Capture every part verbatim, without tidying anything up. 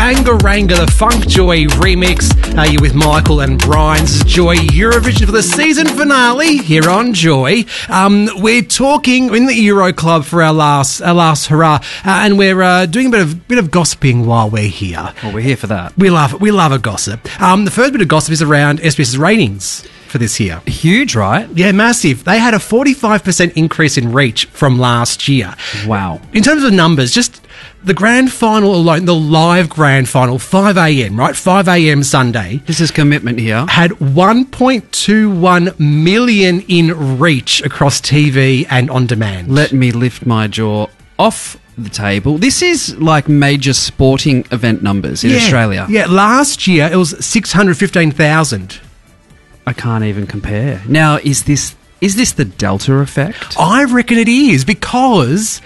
Bangaranga, the Funk Joy remix. Uh, you're with Michael and Brian's Joy Eurovision for the season finale here on Joy. Um, we're talking in the Euro Club for our last our last hurrah, uh, and we're uh, doing a bit of bit of gossiping while we're here. Well, we're here for that. We love we love a gossip. Um, the first bit of gossip is around SBS's ratings for this year. Huge, right? Yeah, massive. They had a forty-five percent increase in reach from last year. Wow. In terms of numbers, just the grand final alone, the live grand final, five a.m., right? five a.m. Sunday. This is commitment here. Had one point two one million in reach across T V and on demand. Let me lift my jaw off the table. This is like major sporting event numbers in yeah, Australia. Yeah, last year it was six hundred fifteen thousand. I can't even compare. Now, is this is this the Delta effect? I reckon it is because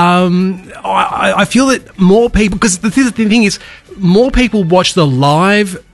um, I, I feel that more people, because the thing is, more people watch the live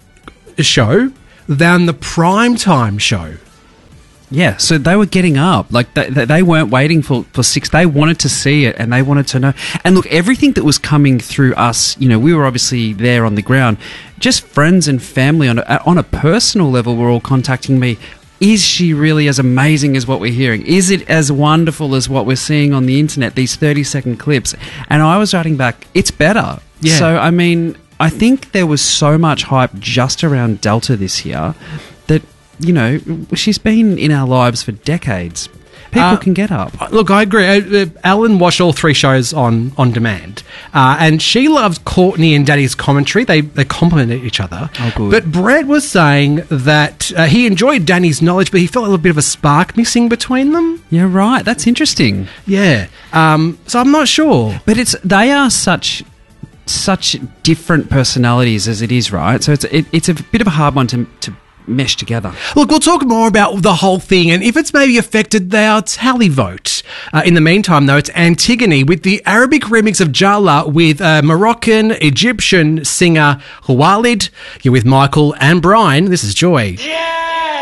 show than the primetime show. Yeah, so they were getting up. Like, they, they weren't waiting for, for six. They wanted to see it, and they wanted to know. And look, everything that was coming through us, you know, we were obviously there on the ground. Just friends and family on a, on a personal level were all contacting me. Is she really as amazing as what we're hearing? Is it as wonderful as what we're seeing on the internet, these thirty-second clips? And I was writing back, it's better. Yeah. So, I mean, I think there was so much hype just around Delta this year that, you know, she's been in our lives for decades. People uh, can get up. Look, I agree. Uh, uh, Ellen watched all three shows on, on demand. Uh, and she loves Courtney and Daddy's commentary. They they complement each other. Oh, good. But Brett was saying that uh, he enjoyed Danny's knowledge, but he felt a little bit of a spark missing between them. Yeah, right. That's interesting. Yeah. Um, so I'm not sure. But it's they are such such different personalities as it is, right? So it's it, it's a bit of a hard one to to mesh together. Look, we'll talk more about the whole thing and if it's maybe affected our tally vote. Uh, in the meantime, though, it's Antigone with the Arabic remix of Jala with uh, Moroccan Egyptian singer Huwalid. You're with Michael and Brian. This is Joy. Yeah!